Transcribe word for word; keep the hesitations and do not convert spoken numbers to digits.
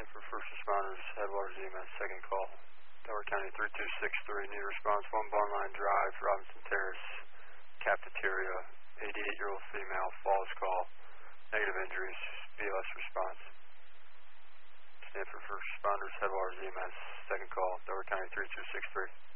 Stanford First Responders, Headwaters E M S, second call. Delaware County three two six three, need response, one Barn Line Drive, Robinson Terrace, cafeteria, eighty-eight-year-old female, falls call, negative injuries, B L S response. Stanford First Responders, Headwaters E M S, second call, Delaware County three two six three.